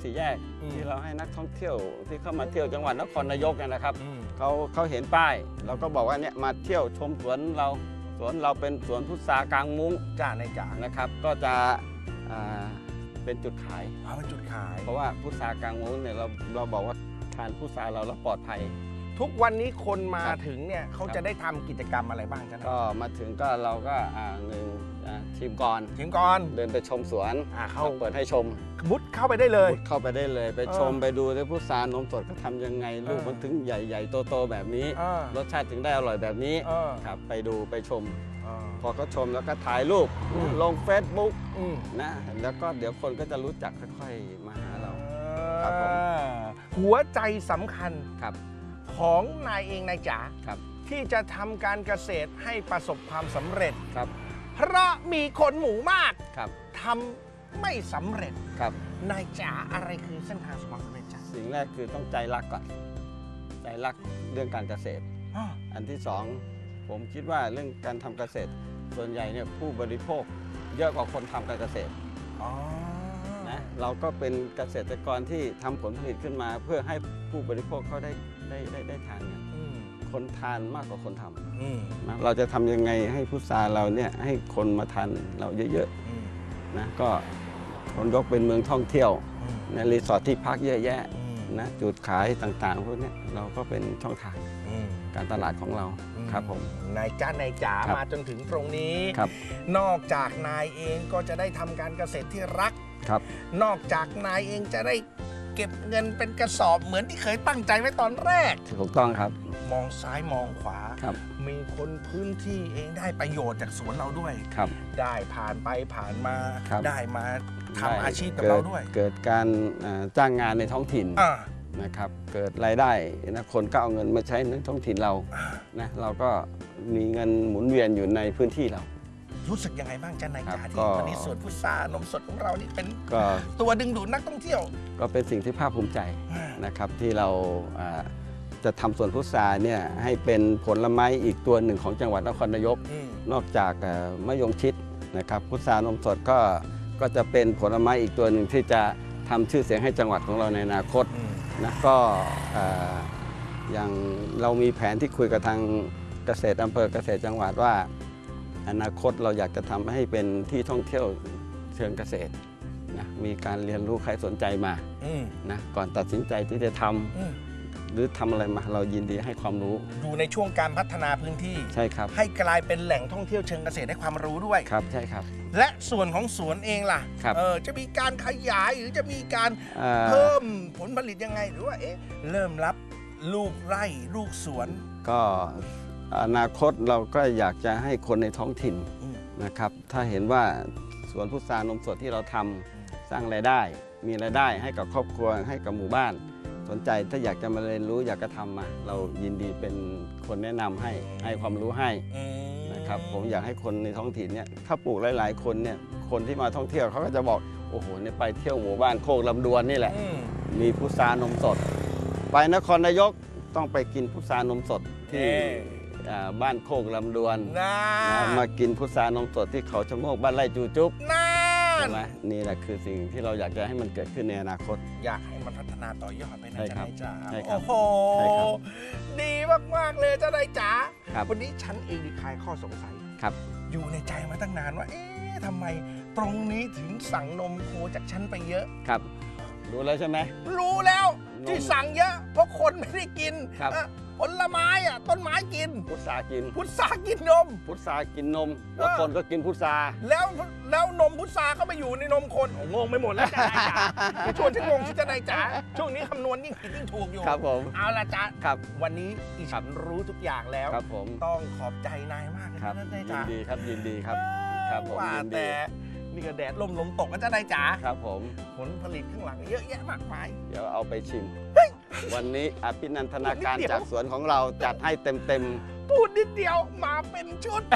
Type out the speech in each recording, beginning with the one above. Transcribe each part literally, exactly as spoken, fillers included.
สี่แยกที่เราให้นักท่องเที่ยวที่เข้ามาเที่ยวจังหวัดนครนายกเนี่ยนะครับเขาเขาเห็นป้ายเราก็บอกว่าเนี่ยมาเที่ยวชมสวนเราสวนเราเป็นสวนพุทรากลางมุ้งจ้าในจ่านะครับก็จะเป็นจุดขายอ๋อเป็นจุดขายเพราะว่าพุทรากลางมุ้งเนี่ยเราเราบอกว่าทานพุทราเราแล้วปลอดภัยทุกวันนี้คนมาถึงเนี่ยเขาจะได้ทำกิจกรรมอะไรบ้างจ๊ะก็มาถึงก็เราก็หนึ่งทีมก่อนทีมก่อนเดินไปชมสวนเขาเปิดให้ชมมุดเข้าไปได้เลยมุดเข้าไปได้เลยไปชมไปดูด้วยพุทรานมสดเขาทำยังไงลูกมันถึงใหญ่ๆโตๆแบบนี้รสชาติถึงได้อร่อยแบบนี้ครับไปดูไปชมพอเขาชมแล้วก็ถ่ายรูปลงเฟซบุ๊กนะแล้วก็เดี๋ยวคนก็จะรู้จักค่อยๆมาหาเราครับผมหัวใจสำคัญครับของนายเองนายจ๋าครับที่จะทำการเกษตรให้ประสบความสำเร็จครับเพราะมีคนหมู่มากครับทำไม่สำเร็จครับนายจ๋าอะไรคือเส้นทางความสำเร็จจ๋าสิ่งแรกคือต้องใจรักก่อนใจรักเรื่องการเกษตรอันที่สองผมคิดว่าเรื่องการทำเกษตรส่วนใหญ่เนี่ยผู้บริโภคเยอะกว่าคนทำการเกษตรนะเราก็เป็นเกษตรกรที่ทำผลผลิตขึ้นมาเพื่อให้ผู้บริโภคเขาได้ได้ได้ได้ทานกันคนทานมากกว่าคนทำนะเราจะทำยังไงให้พุทราเราเนี่ยให้คนมาทานเราเยอะๆนะก็คนยกเป็นเมืองท่องเที่ยวในรีสอร์ทที่พักเยอะแยะนะจุดขายต่างๆพวกนี้เราก็เป็นช่องทางการตลาดของเราครับผมนายจ้านายจ๋ามาจนถึงตรงนี้นอกจากนายเองก็จะได้ทำการเกษตรที่รักครับนอกจากนายเองจะได้เก็บเงินเป็นกระสอบเหมือนที่เคยตั้งใจไว้ตอนแรกถูกต้องครับมองซ้ายมองขวามีคนพื้นที่เองได้ประโยชน์จากสวนเราด้วยได้ผ่านไปผ่านมาได้มาทำอาชีพกับเราด้วยเกิดการจ้างงานในท้องถิ่นนะครับเกิดรายได้นะคนก็เอาเงินมาใช้ในท้องถิ่นเรานะเราก็มีเงินหมุนเวียนอยู่ในพื้นที่เรารู้สึกยังไงบ้างจ๊ะนายจ๋าที่ตอนนี้สวนพุทรานมสดของเรานี่เป็นตัวดึงดูดนักท่องเที่ยวก็เป็นสิ่งที่ภาคภูมิใจนะครับที่เราจะทำสวนพุทราเนี่ยให้เป็นผลไม้อีกตัวหนึ่งของจังหวัดนครนายกนอกจากมะยงชิดนะครับพุทรานมสดก็ก็จะเป็นผลไม้อีกตัวหนึ่งที่จะทำชื่อเสียงให้จังหวัดของเราในอนาคตนะก็อย่างเรามีแผนที่คุยกับทางเกษตรอำเภอเกษตรจังหวัดว่าอนาคตเราอยากจะทำให้เป็นที่ท่องเที่ยวเชิงเกษตรนะมีการเรียนรู้ใครสนใจมานะก่อนตัดสินใจที่จะทำหรือทำอะไรมาเรายินดีให้ความรู้อยู่ในช่วงการพัฒนาพื้นที่ใช่ครับให้กลายเป็นแหล่งท่องเที่ยวเชิงเกษตรให้ความรู้ด้วยครับใช่ครับและส่วนของสวนเองล่ะเออจะมีการขยายหรือจะมีการเพิ่มผลผลิตยังไงหรือว่าเอ๊ะเริ่มรับลูกไร่ลูกสวนก็อนาคตเราก็อยากจะให้คนในท้องถิ่นนะครับถ้าเห็นว่าสวนพุทรานมสดที่เราทำสร้างรายได้มีรายได้ให้กับครอบครัวให้กับหมู่บ้านสนใจถ้าอยากจะมาเรียนรู้อยากจะทำมาเรายินดีเป็นคนแนะนำให้ให้ความรู้ให้นะครับผมอยากให้คนในท้องถิ่นเนี่ยถ้าปลูกหลายๆคนเนี่ยคนที่มาท่องเที่ยวเขาก็จะบอกโอ้โหเนี่ยไปเที่ยวหมู่บ้านโคกลำดวนนี่แหละมีพุทรานมสดไปนครนายกต้องไปกินพุทรานมสดที่บ้านโคกลำดวนมากินพุทรานมสดที่เขาชะโงกบ้านไร่จูจุ๊บใช่ไหมนี่แหละคือสิ่งที่เราอยากจะให้มันเกิดขึ้นในอนาคตอยากให้มันพัฒนาต่อยอดไปนะจ๊ะนายจ๋าโอ้โหดีมากๆเลยจ้ะนายจ๋าวันนี้ฉันเองดีคลายข้อสงสัยครับอยู่ในใจมาตั้งนานว่าเอ๊ะทำไมตรงนี้ถึงสั่งนมโคจากฉันไปเยอะครับรู้แล้วใช่ไหมรู้แล้วที่สั่งเยอะเพราะคนไม่ได้กินผลไม้อ่ะต้นไม้กินพุทรากินพุทรากินนมพุทรากินนมแล้วคนก็กินพุทราแล้วแล้วนมพุทราก็ไปอยู่ในนมคนงงไปหมดแล้วจ้ะนายจ๋าไปชวนฉันงงชิจ้ะนายจ๋าช่วงนี้คำนวณยิ่งผิดยิ่งถูกอยู่ครับผมเอาละจ๊ะครับวันนี้อีฉันรู้ทุกอย่างแล้วครับผมต้องขอบใจนายมากเลยนะนายจ๋ายินดีครับยินดีครับครับผมยินดีนี่ก็แดดลมลมตกนะจ๊ะนายจ๋าครับผมผลผลิตข้างหลังเยอะแยะมากมายเดี๋ยวเอาไปชิมวันนี้อภินันทนาการจากสวนของเราจัดให้เต็มเต็มพูดนิดเดียวมาเป็นชุด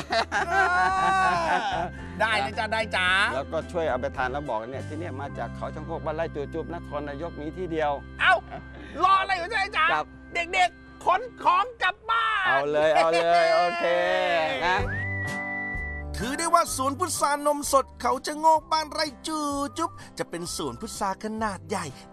ได้เลยจ้ะได้จ๋าแล้วก็ช่วยเอาไปทานแล้วบอกเนี่ยที่นี่มาจากเขาช่างโคกบ้านไร่จูจุ๊บนครนายกมีที่เดียวเอ้ารออะไรอยู่จ้ะจ๋าเด็กๆขนของกลับบ้านเอาเลยเอาเลยโอเคนะถือได้ว่าสวนพุทรานมสดเขาจะโงกบ้านไร่จูจุ๊บจะเป็นสวนพุทราขนาดใหญ่